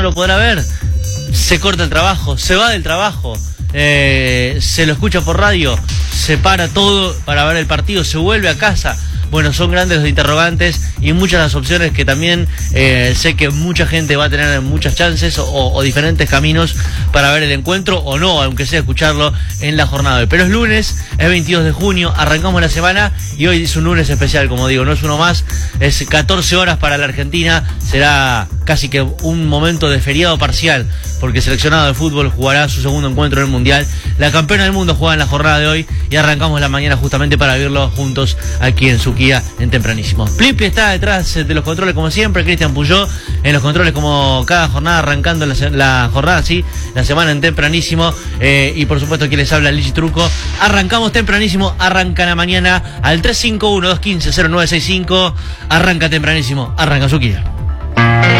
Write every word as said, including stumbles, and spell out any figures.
no lo podrá ver. Se corta el trabajo, se va del trabajo, eh, se lo escucha por radio, se para todo para ver el partido, se vuelve a casa. Bueno, son grandes los interrogantes y muchas las opciones que también eh, sé que mucha gente va a tener muchas chances o, o diferentes caminos para ver el encuentro o no, aunque sea escucharlo en la jornada de hoy. Pero es lunes, es veintidós de junio, arrancamos la semana y hoy es un lunes especial, como digo, no es uno más, es catorce horas para la Argentina, será casi que un momento de feriado parcial, porque el seleccionado de fútbol jugará su segundo encuentro en el Mundial. La campeona del mundo juega en la jornada de hoy y arrancamos la mañana justamente para vivirlo juntos aquí en Suquía en Tempranísimo. Plipi está detrás de los controles como siempre, Cristian Puyó en los controles como cada jornada, arrancando la, la jornada, sí, la semana en Tempranísimo, eh, y por supuesto aquí les habla Lichi Truco. Arrancamos Tempranísimo, arranca la mañana al tres cinco uno, dos uno cero, cero nueve seis cinco, arranca Tempranísimo, arranca Suquía.